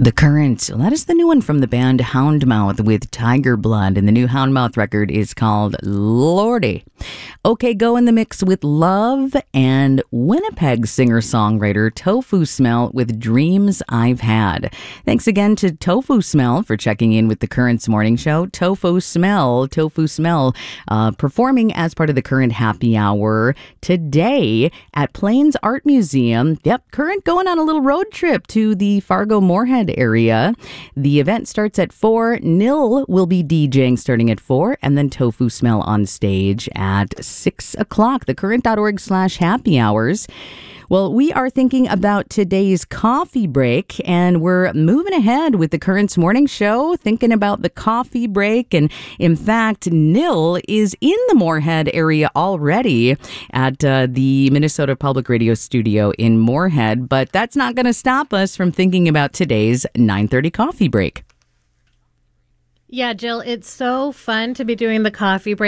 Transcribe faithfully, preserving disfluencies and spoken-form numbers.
The Current. Well, that is the new one from the band Houndmouth with Tiger Blood, and the new Houndmouth record is called Lordy. OK Go in the mix with Love, and Winnipeg singer-songwriter Tofu Smell with Dreams I've Had. Thanks again to Tofu Smell for checking in with the Current's morning show. Tofu Smell, Tofu Smell, uh, performing as part of the Current Happy Hour today at Plains Art Museum. Yep, Current going on a little road trip to the Fargo-Moorhead area. The event starts at four. Nil will be DJing starting at four, and then Tofu Smell on stage at six o'clock. Thecurrent.org slash happy hours. Well, we are thinking about today's coffee break, and we're moving ahead with the Current's morning show, thinking about the coffee break. And in fact, Nil is in the Moorhead area already at uh, the Minnesota Public Radio studio in Moorhead. But that's not going to stop us from thinking about today's nine thirty coffee break. Yeah, Jill, it's so fun to be doing the coffee break.